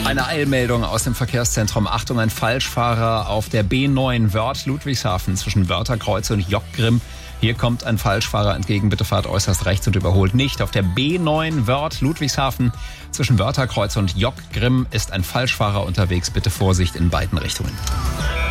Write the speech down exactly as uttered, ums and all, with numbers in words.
Eine Eilmeldung aus dem Verkehrszentrum. Achtung, ein Falschfahrer auf der B neun Wörth Ludwigshafen zwischen Wörtherkreuz und Jockgrimm. Hier kommt ein Falschfahrer entgegen. Bitte fahrt äußerst rechts und überholt nicht. Auf der B neun Wörth Ludwigshafen zwischen Wörtherkreuz und Jockgrimm ist ein Falschfahrer unterwegs. Bitte Vorsicht in beiden Richtungen.